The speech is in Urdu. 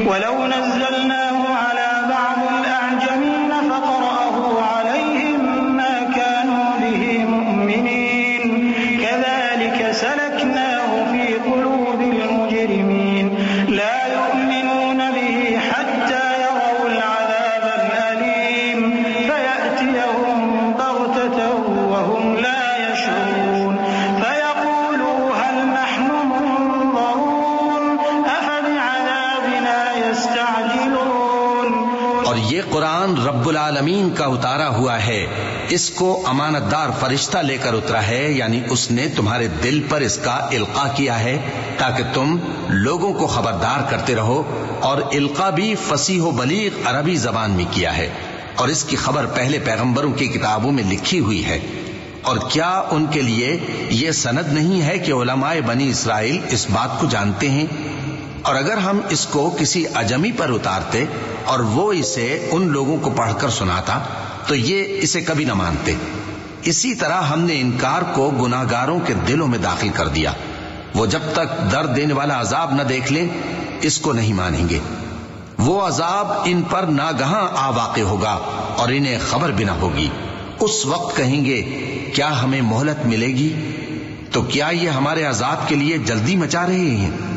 ولو نزلناه على بعض الأعجمين فقرأه عليهم ما كانوا به مؤمنين كذلك سلكناه في قلوب المجرمين لا يؤمنون به حتى يروا العذاب الأليم فيأتيهم بغتة وهم لا يشعرون فيقولوا هل نحن منظرون أفبعذابنا يستعجلون. اور یہ قرآن رب العالمین کا اتارا ہوا ہے، اس کو امانت دار فرشتہ لے کر اترا ہے، یعنی اس نے تمہارے دل پر اس کا القاء کیا ہے تاکہ تم لوگوں کو خبردار کرتے رہو، اور القاء بھی فصیح و بلیغ عربی زبان میں کیا ہے، اور اس کی خبر پہلے پیغمبروں کی کتابوں میں لکھی ہوئی ہے. اور کیا ان کے لیے یہ سند نہیں ہے کہ علماء بنی اسرائیل اس بات کو جانتے ہیں؟ اور اگر ہم اس کو کسی اجمی پر اتارتے اور وہ اسے ان لوگوں کو پڑھ کر سناتا تو یہ اسے کبھی نہ مانتے. اسی طرح ہم نے انکار کو گناہگاروں کے دلوں میں داخل کر دیا، وہ جب تک درد دینے والا عذاب نہ دیکھ لیں اس کو نہیں مانیں گے. وہ عذاب ان پر ناگہاں آ واقع ہوگا اور انہیں خبر بھی نہ ہوگی. اس وقت کہیں گے کیا ہمیں مہلت ملے گی؟ تو کیا یہ ہمارے عذاب کے لیے جلدی مچا رہے ہیں؟